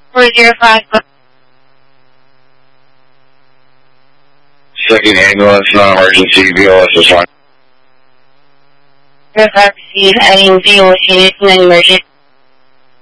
405. Second ambulance, non-emergency, BLS is fine. 405, receive, adding vehicle unit, non-emergent.